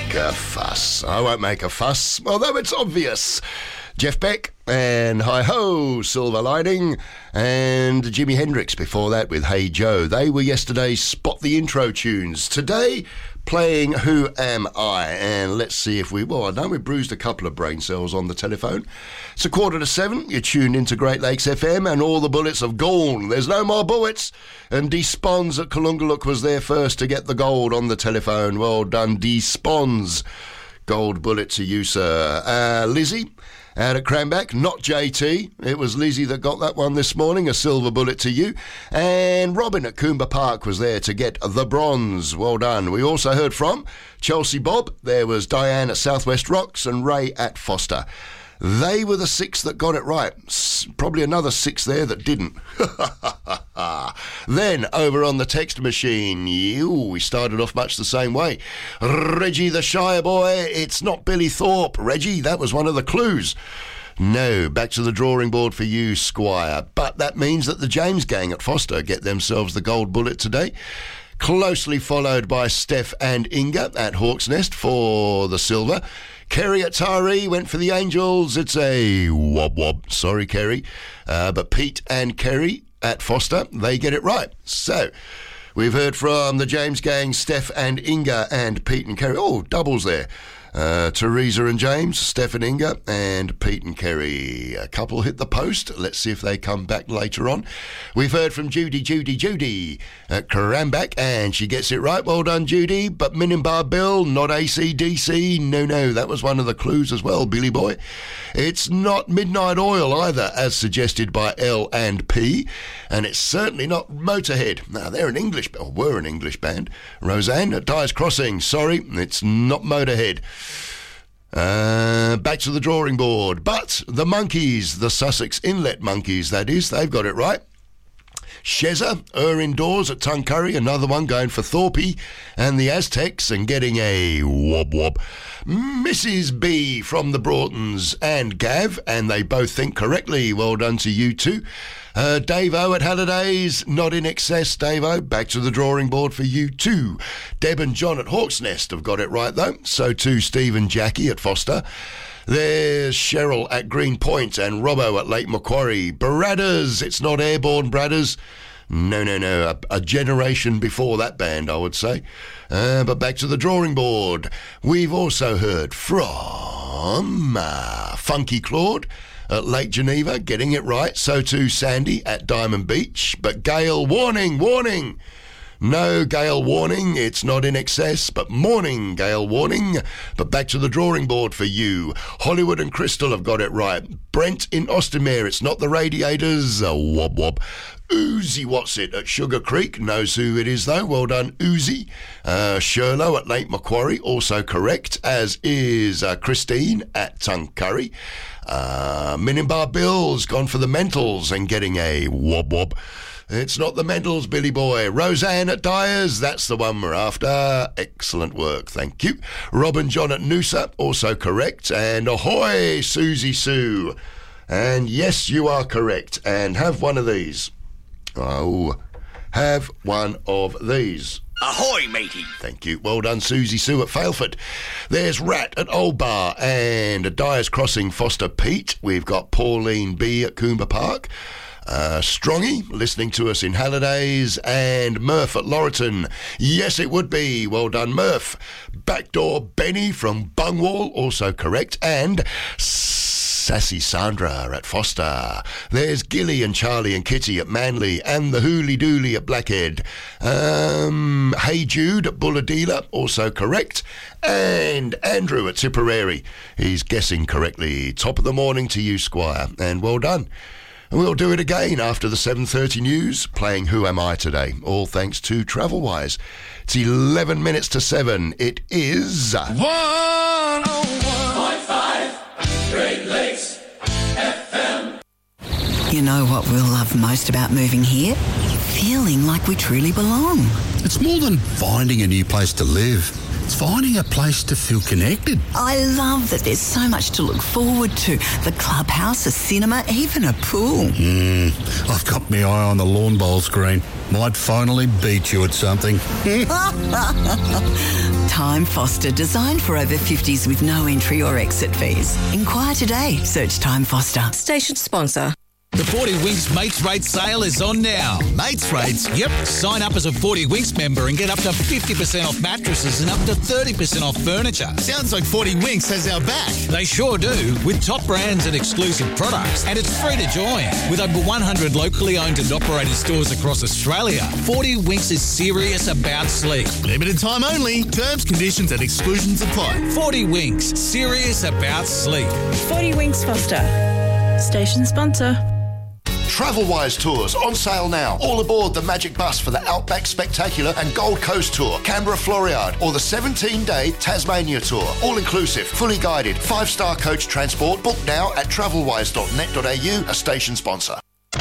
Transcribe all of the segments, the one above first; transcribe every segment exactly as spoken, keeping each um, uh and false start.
make a fuss. I won't make a fuss, although it's obvious. Jeff Beck and Hi-Ho, Silver Lining, and Jimi Hendrix before that with Hey Joe. They were yesterday's Spot the Intro tunes. Today, playing Who Am I? And let's see if we... Well, I know we bruised a couple of brain cells on the telephone. It's a quarter to seven. You're tuned into Great Lakes F M and all the bullets have gone. There's no more bullets. And D. Spons at Kalungaluk was there first to get the gold on the telephone. Well done, D. Spons. Gold bullet to you, sir. Uh, Lizzie... out at Cranback, not J T. It was Lizzie that got that one this morning, a silver bullet to you. And Robin at Coomba Park was there to get the bronze. Well done. We also heard from Chelsea Bob. There was Diane at Southwest Rocks and Ray at Foster. They were the six that got it right. S- probably another six there that didn't. Then, over on the text machine, you, we started off much the same way. Reggie the Shire Boy, it's not Billy Thorpe. Reggie, that was one of the clues. No, back to the drawing board for you, Squire. But that means that the James gang at Foster get themselves the gold bullet today. Closely followed by Steph and Inga at Hawk's Nest for the silver. Kerry at Taree went for the Angels. It's a wob wob. Sorry, Kerry. Uh, but Pete and Kerry at Foster, they get it right. So, we've heard from the James gang, Steph and Inga, and Pete and Kerry. Oh, doubles there. Uh, Teresa and James, Steph and Inga, and Pete and Kerry. A couple hit the post. Let's see if they come back later on. We've heard from Judy, Judy, Judy at Karambak, and she gets it right. Well done, Judy. But Minimbar Bill, not A C D C. No, no, that was one of the clues as well, Billy Boy. It's not Midnight Oil either, as suggested by L and P. And it's certainly not Motorhead. Now, they're an English, or were an English band. Roseanne at Dyer's Crossing. Sorry, it's not Motorhead. Uh, back to the drawing board. But the Monkeys, the Sussex Inlet Monkeys, that is, they've got it right. Shezza, her indoors at Tuncurry, another one going for Thorpe, and the Aztecs, and getting a wob wob. Missus B from the Broughtons and Gav, and they both think correctly. Well done to you two. Uh, Dave-O at Hallidays, not in excess, Dave-O. Back to the drawing board for you too. Deb and John at Hawk's Nest have got it right though. So too Steve and Jackie at Foster. There's Cheryl at Green Point and Robbo at Lake Macquarie. Bradders, it's not Airborne Bradders. No, no, no, a, a generation before that band, I would say. Uh, but back to the drawing board. We've also heard from uh, Funky Claude at Lake Geneva, getting it right. So too Sandy at Diamond Beach. But Gail, warning, warning. No, Gail, warning, it's not in excess, but morning, Gail, warning. But back to the drawing board for you. Hollywood and Crystal have got it right. Brent in Austinmere, it's not the Radiators. A wob wob. Uzi what's it at Sugar Creek, knows who it is though. Well done, Uzi. Uh, Sherlow at Lake Macquarie, also correct, as is uh, Christine at Tuncurry. Uh, Minimbar Bill's gone for the Mentals and getting a wob wob. It's not the Mentals, Billy Boy. Roseanne at Dyers, that's the one we're after. Excellent work, thank you. Rob and John at Noosa, also correct. And ahoy, Susie Sue. And yes, you are correct. And have one of these. Oh, have one of these. Ahoy, matey. Thank you. Well done, Susie Sue at Failford. There's Rat at Old Bar and at Dyer's Crossing, Foster Pete. We've got Pauline B at Coomba Park. Uh, Strongy, listening to us in Hallidays, and Murph at Laurelton. Yes, it would be. Well done, Murph. Backdoor Benny from Bungwall, also correct, and Sassy Sandra at Foster. There's Gilly and Charlie and Kitty at Manly, and the Hooly Dooly at Blackhead. Um, Hey Jude at Bulladila, also correct, and Andrew at Tipperary. He's guessing correctly. Top of the morning to you, Squire, and well done. And we'll do it again after the seven thirty news, playing Who Am I today, all thanks to TravelWise. It's eleven minutes to seven. It is one oh one point five Great Lakes F M. You know what we'll love most about moving here? Feeling like we truly belong. It's more than finding a new place to live. finding a place to feel connected. I love that there's so much to look forward to. The clubhouse, a cinema, even a pool. Mm, I've got my eye on the lawn bowl screen. Might finally beat you at something. Time Foster, designed for over fifties with no entry or exit fees. Inquire today. Search Time Foster. Station sponsor. The forty Winks Mates Rates sale is on now. Mates Rates? Yep. Sign up as a forty Winks member and get up to fifty percent off mattresses and up to thirty percent off furniture. Sounds like forty Winks has our back. They sure do, with top brands and exclusive products. And it's free to join. With over one hundred locally owned and operated stores across Australia, forty Winks is serious about sleep. Limited time only. Terms, conditions and exclusions apply. forty Winks, serious about sleep. forty Winks Foster. Station sponsor. Travelwise Tours on sale now. All aboard the Magic Bus for the Outback Spectacular and Gold Coast Tour, Canberra Floriade, or the seventeen-day Tasmania Tour. All inclusive, fully guided, five-star coach transport. Book now at travelwise dot net dot a u, a station sponsor.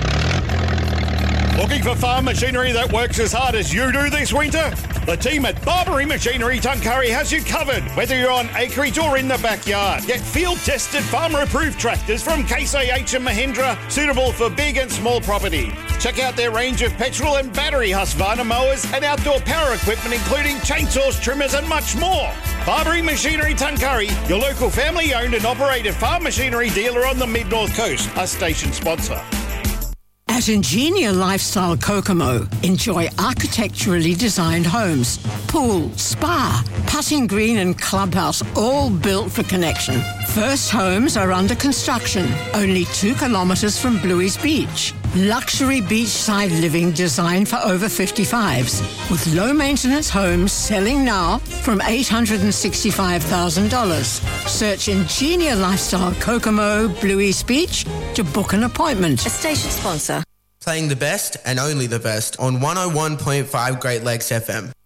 Looking for farm machinery that works as hard as you do this winter? The team at Barbary Machinery Tuncurry has you covered, whether you're on acreage or in the backyard. Get field-tested, farmer-approved tractors from Case I H and Mahindra, suitable for big and small property. Check out their range of petrol and battery Husqvarna mowers and outdoor power equipment, including chainsaws, trimmers and much more. Barbary Machinery Tuncurry, your local family-owned and operated farm machinery dealer on the Mid-North Coast, a station sponsor. At Ingenia Lifestyle Kokomo, enjoy architecturally designed homes, pool, spa, putting green and clubhouse, all built for connection. First homes are under construction, only two kilometres from Bluey's Beach. Luxury beachside living designed for over fifty-fives, with low-maintenance homes selling now from eight hundred sixty-five thousand dollars. Search Ingenia Lifestyle Kokomo, Bluey's Beach to book an appointment. A station sponsor. Playing the best and only the best on one oh one point five Great Lakes F M.